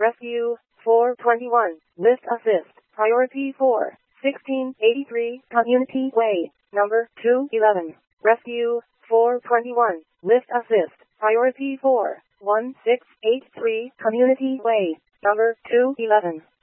Rescue 421. Lift Assist. Priority 4. 1683 Community Way. Number 211. Rescue 421. Lift Assist. Priority 4. 1683 Community Way. Number 211.